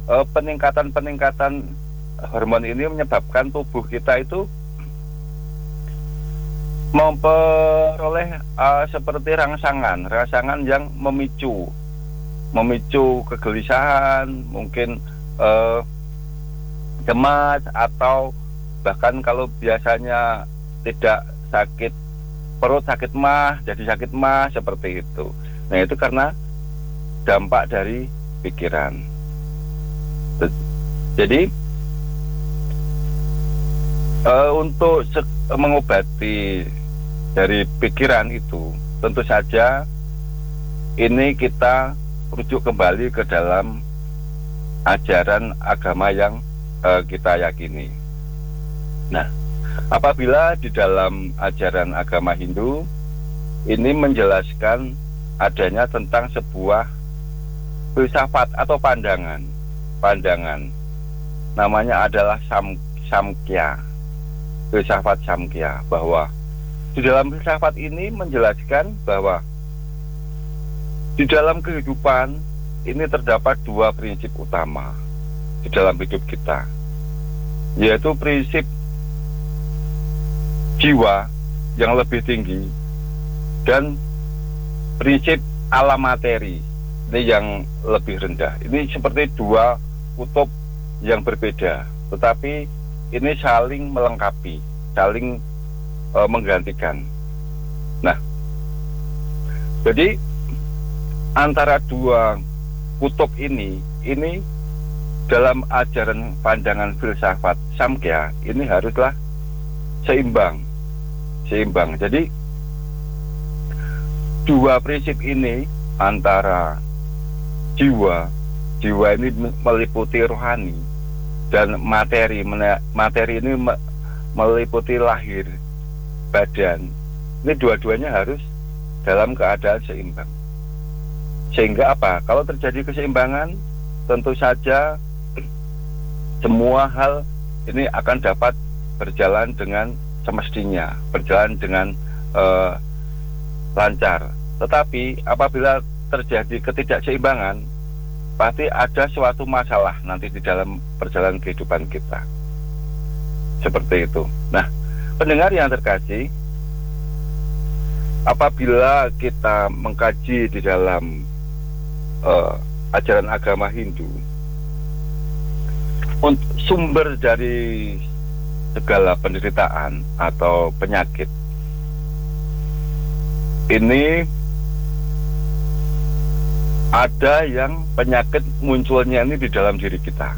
peningkatan hormon ini menyebabkan tubuh kita itu memperoleh seperti rangsangan yang memicu kegelisahan, mungkin cemas, atau bahkan kalau biasanya tidak sakit perut, sakit mah, jadi sakit mah, seperti itu. Nah, itu karena dampak dari pikiran. Jadi untuk mengobati dari pikiran itu, tentu saja ini kita rujuk kembali ke dalam ajaran agama yang kita yakini. Nah, apabila di dalam ajaran agama Hindu ini menjelaskan adanya tentang sebuah filsafat atau pandangan, namanya adalah Samkhya, filsafat Samkhya, bahwa di dalam filsafat ini menjelaskan bahwa di dalam kehidupan ini terdapat dua prinsip utama di dalam hidup kita, yaitu prinsip jiwa yang lebih tinggi dan prinsip alam materi ini yang lebih rendah. Ini seperti dua kutub yang berbeda, tetapi ini saling melengkapi, saling menggantikan. Nah, jadi antara dua kutub ini dalam ajaran pandangan filsafat Samkhya ini haruslah seimbang. Jadi dua prinsip ini antara jiwa ini meliputi rohani, dan materi ini meliputi lahir, badan. Ini dua-duanya harus dalam keadaan seimbang. Sehingga apa? Kalau terjadi keseimbangan, tentu saja semua hal ini akan dapat berjalan dengan semestinya, berjalan dengan lancar. Tetapi apabila terjadi ketidakseimbangan, pasti ada suatu masalah nanti di dalam perjalanan kehidupan kita. Seperti itu. Nah, pendengar yang terkasih, apabila kita mengkaji di dalam ajaran agama Hindu, sumber dari segala penderitaan atau penyakit ini ada yang penyakit munculnya ini di dalam diri kita,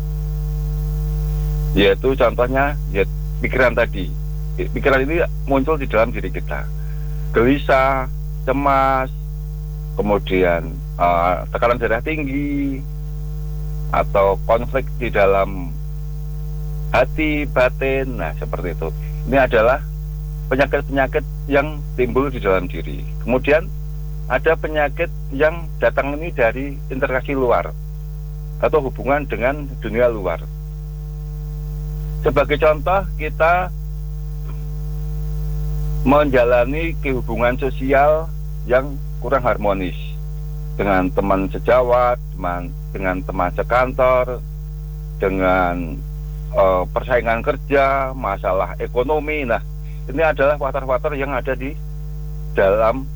yaitu contohnya ya, pikiran tadi. Pikiran ini muncul di dalam diri kita, gelisah, cemas, kemudian tekanan darah tinggi, atau konflik di dalam hati, batin. Nah, seperti itu. Ini adalah penyakit-penyakit yang timbul di dalam diri. Kemudian ada penyakit yang datang ini dari interaksi luar atau hubungan dengan dunia luar. Sebagai contoh, kita menjalani hubungan sosial yang kurang harmonis dengan teman sejawat, dengan teman sekantor, dengan persaingan kerja, masalah ekonomi. Nah, ini adalah faktor-faktor yang ada di dalam